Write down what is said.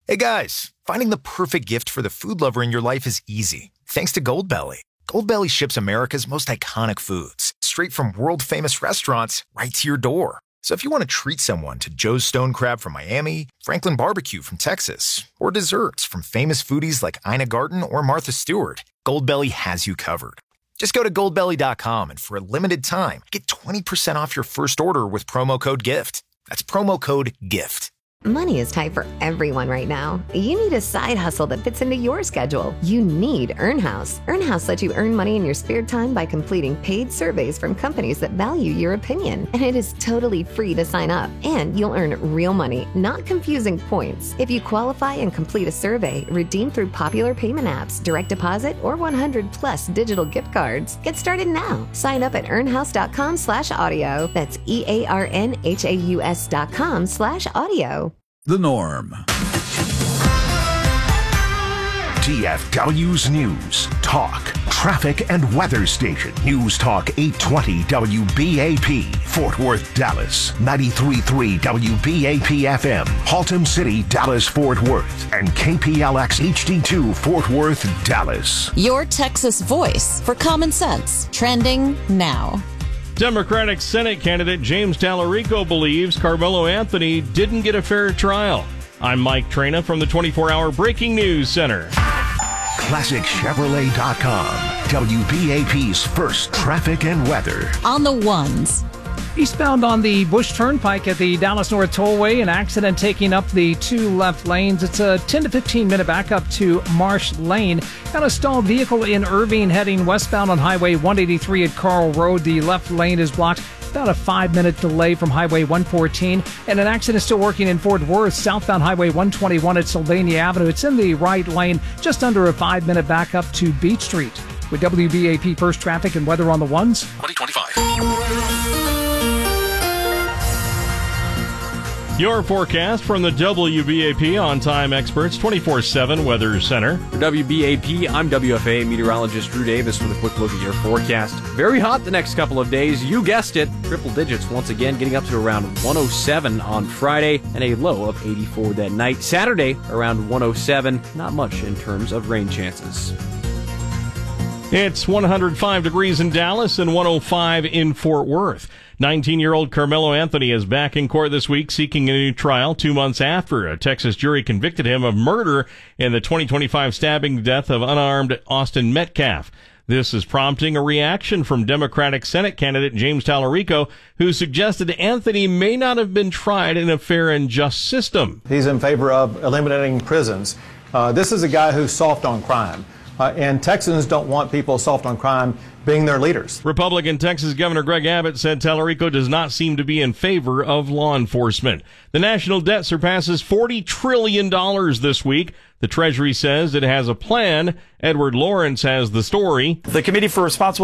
Hey guys, finding the perfect gift for the food lover in your life is easy, thanks to Goldbelly. Goldbelly ships America's most iconic foods, straight from world-famous restaurants right to your door. So if you want to treat someone to Joe's Stone Crab from Miami, Franklin Barbecue from Texas, or desserts from famous foodies like Ina Garten or Martha Stewart, Goldbelly has you covered. Just go to goldbelly.com and for a limited time, get 20% off your first order with promo code GIFT. That's promo code GIFT. Money is tight for everyone right now. You need a side hustle that fits into your schedule. You need EarnHouse. EarnHouse lets you earn money in your spare time by completing paid surveys from companies that value your opinion. And it is totally free to sign up. And you'll earn real money, not confusing points. If you qualify and complete a survey, redeem through popular payment apps, direct deposit, or 100 plus digital gift cards. Get started now. Sign up at earnhouse.com/audio. That's EARNHAUS.com/audio. The Norm. DFW's News, Talk, Traffic and Weather Station. News Talk 820 WBAP, Fort Worth, Dallas. 93.3 WBAP FM, Haltom City, Dallas, Fort Worth. And KPLX HD2, Fort Worth, Dallas. Your Texas voice for common sense. Trending now. Democratic Senate candidate James Tallarico believes Carmelo Anthony didn't get a fair trial. I'm Mike Traina from the 24-hour Breaking News Center. ClassicChevrolet.com, WBAP's first traffic and weather. On the ones. Eastbound on the Bush Turnpike at the Dallas North Tollway, an accident taking up the two left lanes. It's a 10 to 15 minute backup to Marsh Lane. Got a stalled vehicle in Irving heading westbound on Highway 183 at Carl Road. The left lane is blocked. About a 5-minute delay from Highway 114. And an accident still working in Fort Worth, southbound Highway 121 at Sylvania Avenue. It's in the right lane, just under a 5-minute backup to Beach Street. With WBAP First Traffic and Weather on the Ones. 2025. Your forecast from the WBAP On-Time Experts 24/7 Weather Center. For WBAP, I'm WFA meteorologist Drew Davis with a quick look at your forecast. Very hot the next couple of days. You guessed it. Triple digits once again, getting up to around 107 on Friday and a low of 84 that night. Saturday, around 107. Not much in terms of rain chances. It's 105 degrees in Dallas and 105 in Fort Worth. 19-year-old Carmelo Anthony is back in court this week seeking a new trial 2 months after a Texas jury convicted him of murder in the 2025 stabbing death of unarmed Austin Metcalf. This is prompting a reaction from Democratic Senate candidate James Tallarico, who suggested Anthony may not have been tried in a fair and just system. He's in favor of eliminating prisons. This is a guy who's soft on crime. And Texans don't want people soft on crime being their leaders. Republican Texas Governor Greg Abbott said Tallarico does not seem to be in favor of law enforcement. The national debt surpasses $40 trillion this week. The Treasury says it has a plan. Edward Lawrence has the story. The Committee for Responsible